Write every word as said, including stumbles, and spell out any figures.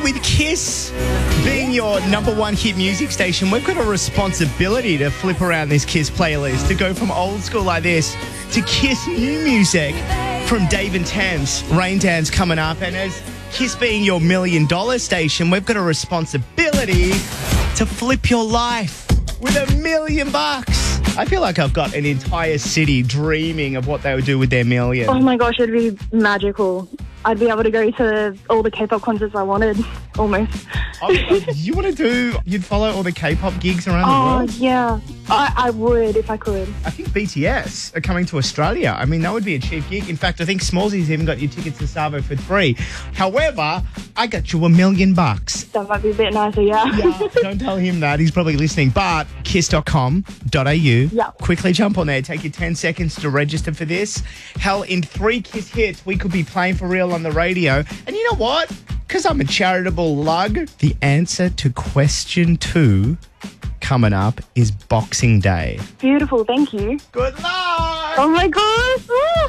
with Kiss being your number one hit music station, we've got a responsibility to flip around this Kiss playlist, to go from old school like this to Kiss new music from Dave and Thames. Rain Dance coming up, and as Kiss being your million dollar station, we've got a responsibility to flip your life with a million bucks. I feel like I've got an entire city dreaming of what they would do with their million. Oh my gosh, it'd be magical. I'd be able to go to all the K-pop concerts I wanted, almost. Oh, you want to do, you'd follow all the K-pop gigs around the Oh, world? yeah. I, I would if I could. I think B T S are coming to Australia. I mean, that would be a cheap gig. In fact, I think Smallsy's even got your tickets to Savo for free. However, I got you a million bucks. That might be a bit nicer, yeah. Yeah, don't tell him that. He's probably listening. But kiss dot com dot a u. Yeah. Quickly jump on there. Take you ten seconds to register for this. Hell, in three Kiss hits, we could be playing for real on the radio. And you know what? Because I'm a charitable lug, the answer to question two coming up is Boxing Day. Beautiful, thank you. Good luck! Oh my gosh.